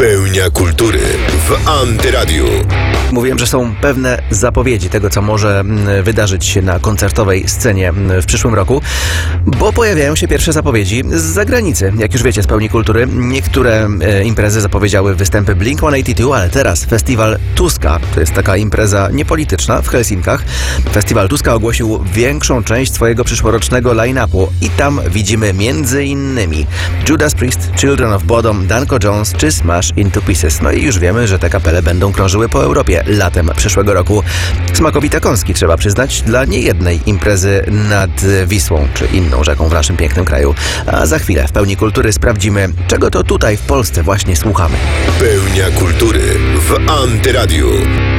Pełnia kultury w Antyradiu. Mówiłem, że są pewne zapowiedzi tego, co może wydarzyć się na koncertowej scenie w przyszłym roku, bo pojawiają się pierwsze zapowiedzi z zagranicy. Jak już wiecie, z Pełni Kultury niektóre imprezy zapowiedziały występy Blink-182, ale teraz festiwal Tuska, to jest taka impreza niepolityczna w Helsinkach. Festiwal Tuska ogłosił większą część swojego przyszłorocznego line-upu i tam widzimy m.in. Judas Priest, Children of Bodom, Danko Jones czy Smash Into Pieces. No i już wiemy, że te kapele będą krążyły po Europie latem przyszłego roku. Smakowite kąski, trzeba przyznać, dla niejednej imprezy nad Wisłą czy inną rzeką w naszym pięknym kraju. A za chwilę w Pełni Kultury sprawdzimy, czego to tutaj w Polsce właśnie słuchamy. Pełnia kultury w Antyradiu.